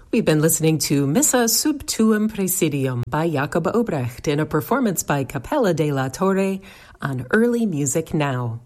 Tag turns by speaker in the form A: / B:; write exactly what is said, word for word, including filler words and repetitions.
A: We've been listening to Missa Sub Tuum Praesidium by Jakob Obrecht in a performance by Capella de la Torre on Early Music Now.